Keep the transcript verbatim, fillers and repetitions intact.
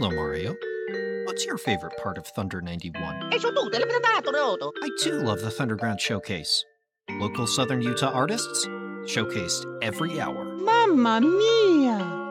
Hello, Mario. What's your favorite part of Thunder ninety-one? E su tutte le preparato, Roto. I too love the Thunderground Showcase. Local Southern Utah artists showcased every hour. Mamma mia!